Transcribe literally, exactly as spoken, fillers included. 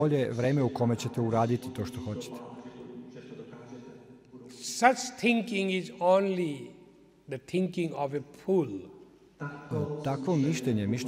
bolje vreme u kome ćete uraditi to što hoćete. Such thinking is only the thinking of a fool. Takvo mišljenje, mišljenje